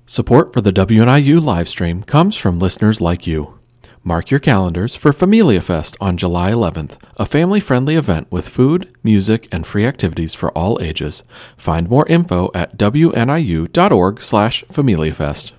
Support for the WNIU livestream comes from listeners like you. Mark your calendars for Familia Fest on July 11th, a family-friendly event with food, music, and free activities for all ages. Find more info at wniu.org/FamiliaFest.